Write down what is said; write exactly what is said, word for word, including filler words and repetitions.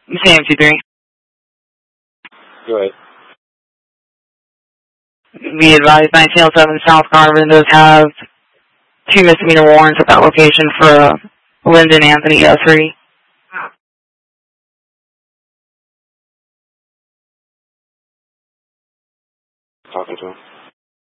Say M T three. Go ahead. Be advised, nineteen oh seven South Garvin does have two misdemeanor warrants at that location for uh, Lyndon Anthony Guthrie. Talking to him.